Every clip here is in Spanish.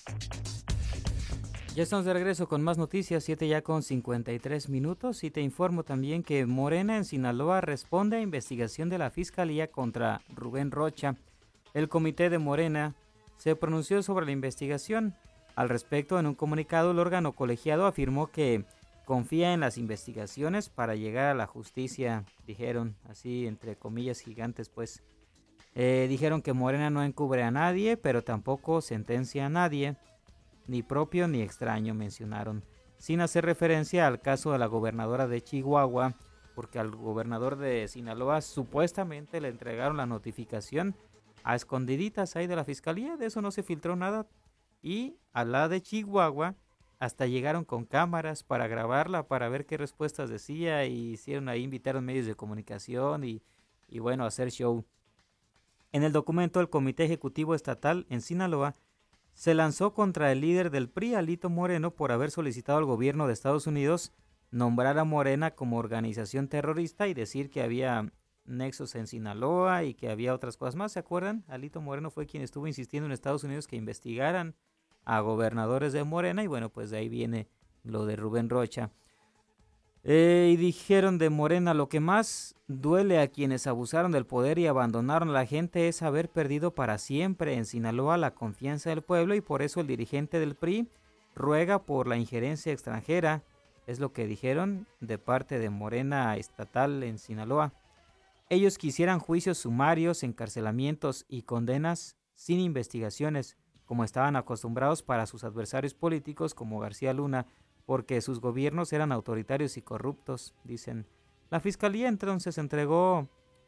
Ya estamos de regreso con más noticias, 7 ya con 53 minutos, y te informo también que Morena en Sinaloa responde a investigación de la Fiscalía contra Rubén Rocha. El comité de Morena se pronunció sobre la investigación. Al respecto, en un comunicado, el órgano colegiado afirmó que confía en las investigaciones para llegar a la justicia, dijeron, así entre comillas gigantes, pues. Dijeron que Morena no encubre a nadie, pero tampoco sentencia a nadie, ni propio ni extraño, mencionaron, sin hacer referencia al caso de la gobernadora de Chihuahua, porque al gobernador de Sinaloa supuestamente le entregaron la notificación a escondiditas ahí de la fiscalía, de eso no se filtró nada, y a la de Chihuahua hasta llegaron con cámaras para grabarla, para ver qué respuestas decía, y hicieron ahí, invitaron medios de comunicación y bueno, hacer show. En el documento, el Comité Ejecutivo Estatal en Sinaloa se lanzó contra el líder del PRI, Alito Moreno, por haber solicitado al gobierno de Estados Unidos nombrar a Morena como organización terrorista y decir que había nexos en Sinaloa y que había otras cosas más. ¿Se acuerdan? Alito Moreno fue quien estuvo insistiendo en Estados Unidos que investigaran a gobernadores de Morena, y bueno, pues de ahí viene lo de Rubén Rocha. Y dijeron de Morena: lo que más duele a quienes abusaron del poder y abandonaron a la gente es haber perdido para siempre en Sinaloa la confianza del pueblo, y por eso el dirigente del PRI ruega por la injerencia extranjera. Es lo que dijeron de parte de Morena estatal en Sinaloa. Ellos quisieran juicios sumarios, encarcelamientos y condenas sin investigaciones, como estaban acostumbrados para sus adversarios políticos como García Luna, porque sus gobiernos eran autoritarios y corruptos, dicen. La fiscalía entonces entregó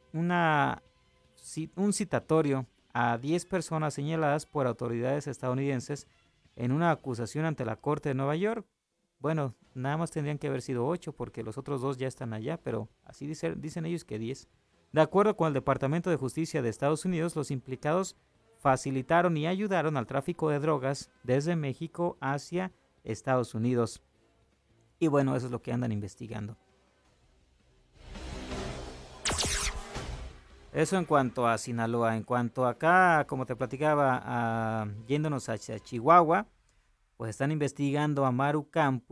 un citatorio a 10 personas señaladas por autoridades estadounidenses en una acusación ante la Corte de Nueva York. Bueno, nada más tendrían que haber sido 8 porque los otros 2 ya están allá, pero así dicen ellos que 10. De acuerdo con el Departamento de Justicia de Estados Unidos, los implicados facilitaron y ayudaron al tráfico de drogas desde México hacia Estados Unidos. Y bueno, eso es lo que andan investigando. Eso en cuanto a Sinaloa. En cuanto acá, como te platicaba, yéndonos hacia Chihuahua, pues están investigando a Maru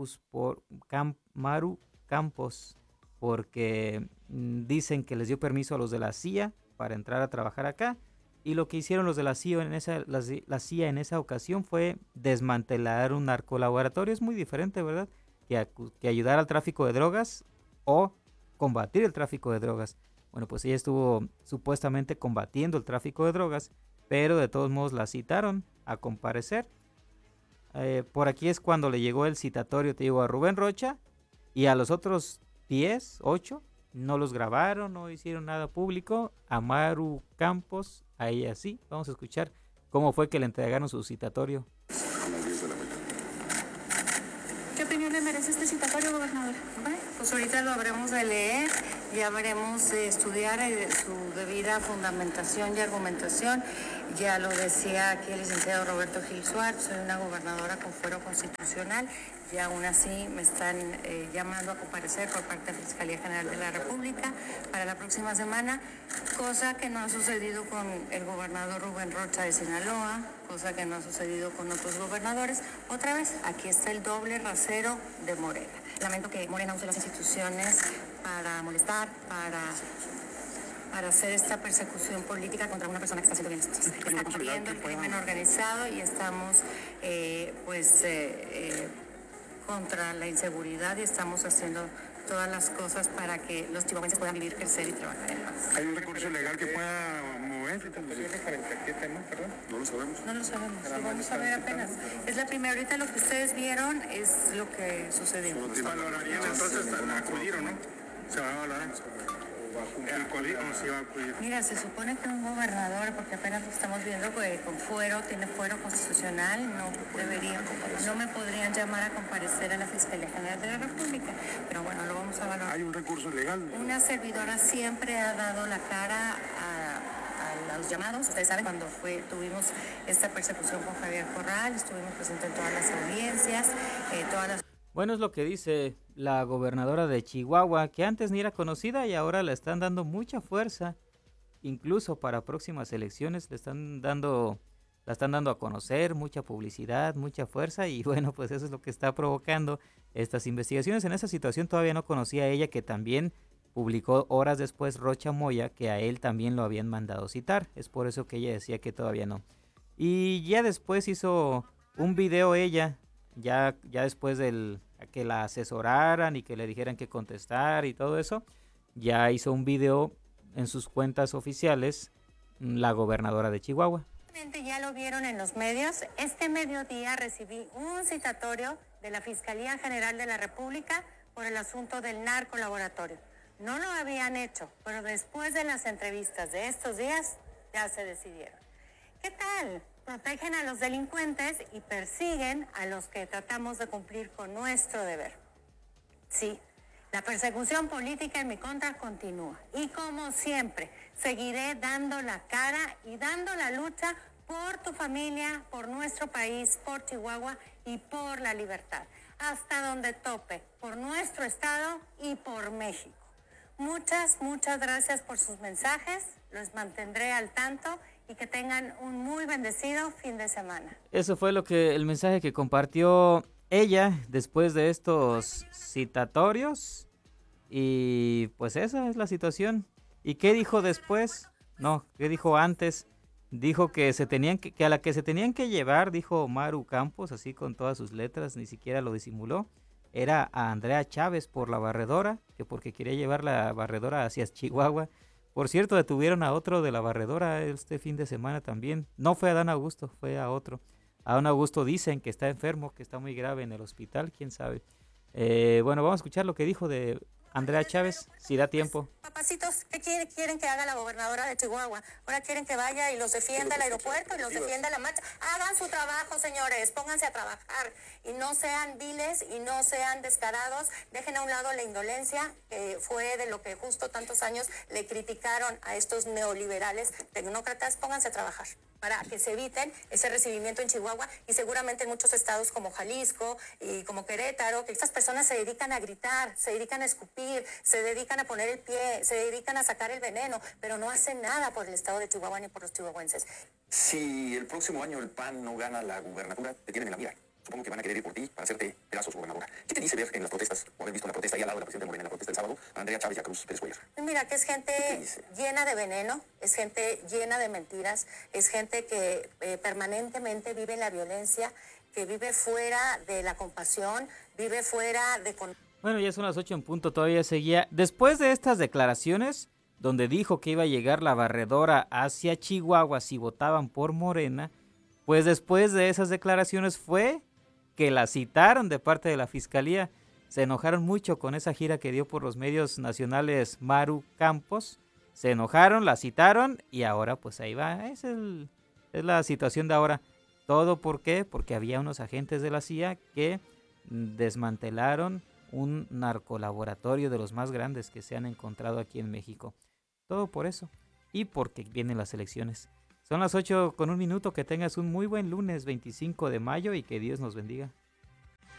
Campos, porque dicen que les dio permiso a los de la CIA para entrar a trabajar acá. Y lo que hicieron los de la CIA la CIA en esa ocasión fue desmantelar un narcolaboratorio. Es muy diferente, ¿verdad? Que ayudar al tráfico de drogas o combatir el tráfico de drogas. Bueno, pues ella estuvo supuestamente combatiendo el tráfico de drogas, pero de todos modos la citaron a comparecer. Por aquí es cuando le llegó el citatorio, te digo, a Rubén Rocha, y a los otros 10, 8, no los grabaron, no hicieron nada público. A Maru Campos, a ella sí. Vamos a escuchar cómo fue que le entregaron su citatorio. ¿Qué opinión le merece este citatorio, gobernador? Bueno, pues ahorita lo habremos de leer, ya veremos de estudiar su debida fundamentación y argumentación. Ya lo decía aquí el licenciado Roberto Gil Suárez, soy una gobernadora con fuero constitucional y aún así me están llamando a comparecer por parte de la Fiscalía General de la República para la próxima semana, cosa que no ha sucedido con el gobernador Rubén Rocha de Sinaloa, cosa que no ha sucedido con otros gobernadores. Otra vez, aquí está el doble rasero de Morena. Lamento que Morena use las instituciones para molestar, para hacer esta persecución política contra una persona que está haciendo bien las cosas. Está combatiendo el crimen organizado y estamos contra la inseguridad y estamos haciendo todas las cosas para que los chihuahuenses puedan vivir, crecer y trabajar en paz. ¿Hay un recurso legal que pueda moverse? ¿Qué tema, perdón? No lo sabemos. No lo sabemos, lo vamos a ver apenas. Es la primera, ahorita lo que ustedes vieron es lo que sucedió. ¿Valorarían entonces acudir o no? ¿Se va a valorar? Mira, se supone que un gobernador, porque apenas lo estamos viendo, con fuero, tiene fuero constitucional, no me podrían llamar a comparecer a la Fiscalía General de la República, pero bueno, lo vamos a valorar. ¿Hay un recurso legal? Una servidora siempre ha dado la cara a los llamados. Ustedes saben, cuando tuvimos esta persecución con Javier Corral, estuvimos presentes en todas las audiencias, todas las... Bueno, es lo que dice la gobernadora de Chihuahua, que antes ni era conocida y ahora le están dando mucha fuerza, incluso para próximas elecciones le están dando la están dando a conocer, mucha publicidad, mucha fuerza y bueno, pues eso es lo que está provocando estas investigaciones. En esa situación todavía no conocía a ella, que también publicó horas después Rocha Moya que a él también lo habían mandado citar. Es por eso que ella decía que todavía no. Y ya después hizo un video ella, ya después del que la asesoraran y que le dijeran qué contestar y todo eso, ya hizo un video en sus cuentas oficiales la gobernadora de Chihuahua. Ya lo vieron en los medios. Este mediodía recibí un citatorio de la Fiscalía General de la República por el asunto del narcolaboratorio. No lo habían hecho, pero después de las entrevistas de estos días ya se decidieron. ¿Qué tal? Protegen a los delincuentes y persiguen a los que tratamos de cumplir con nuestro deber. Sí, la persecución política en mi contra continúa. Y como siempre, seguiré dando la cara y dando la lucha por tu familia, por nuestro país, por Chihuahua y por la libertad. Hasta donde tope, por nuestro estado y por México. Muchas gracias por sus mensajes. Los mantendré al tanto y que tengan un muy bendecido fin de semana. Eso fue el mensaje que compartió ella después de estos citatorios. Y pues esa es la situación. ¿Y qué dijo después? No, ¿qué dijo antes? Dijo que a la que se tenían que llevar, dijo Maru Campos, así con todas sus letras, ni siquiera lo disimuló, era a Andrea Chávez por la barredora, que porque quería llevar la barredora hacia Chihuahua. Por cierto, detuvieron a otro de la barredora este fin de semana también. No fue a Adán Augusto, fue a otro. A Adán Augusto dicen que está enfermo, que está muy grave en el hospital, quién sabe. Bueno, vamos a escuchar lo que dijo de Andrea Chávez, si da tiempo. Papacitos, ¿qué quieren que haga la gobernadora de Chihuahua? Ahora quieren que vaya y los defienda el aeropuerto y los defienda la marcha. Hagan su trabajo, señores, pónganse a trabajar y no sean viles y no sean descarados. Dejen a un lado la indolencia, que fue de lo que justo tantos años le criticaron a estos neoliberales tecnócratas. Pónganse a trabajar para que se eviten ese recibimiento en Chihuahua y seguramente en muchos estados como Jalisco y como Querétaro, que estas personas se dedican a gritar, se dedican a escupir, se dedican a poner el pie, se dedican a sacar el veneno, pero no hacen nada por el estado de Chihuahua ni por los chihuahuenses. Si el próximo año el PAN no gana la gubernatura, te tienen en la mira. Supongo que van a querer ir por ti para hacerte pedazos, gobernadora. ¿Qué te dice ver en las protestas, o haber visto la protesta ahí al lado de la presidenta Morena, en la protesta del sábado, a Andrea Chávez y a Cruz Pérez Cuellar? Mira, que es gente llena de veneno, es gente llena de mentiras, es gente que permanentemente vive en la violencia, que vive fuera de la compasión, vive fuera de... Bueno, ya son las 8 en punto, todavía seguía. Después de estas declaraciones, donde dijo que iba a llegar la barredora hacia Chihuahua si votaban por Morena, pues después de esas declaraciones fue que la citaron de parte de la Fiscalía. Se enojaron mucho con esa gira que dio por los medios nacionales Maru Campos. Se enojaron, la citaron y ahora pues ahí va. Es la situación de ahora. ¿Todo por qué? Porque había unos agentes de la CIA que desmantelaron un narcolaboratorio de los más grandes que se han encontrado aquí en México. Todo por eso. Y porque vienen las elecciones. Son las 8:01. Que tengas un muy buen lunes 25 de mayo y que Dios nos bendiga.